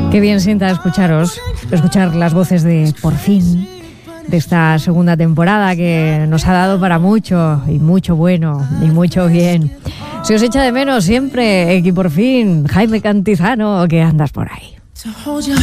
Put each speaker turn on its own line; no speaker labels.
Qué bien sienta escuchar las voces de Por Fin, de esta segunda temporada que nos ha dado para mucho, y mucho bueno, y mucho bien. Se os echa de menos siempre, Por Fin, Jaime Cantizano, que andas por ahí.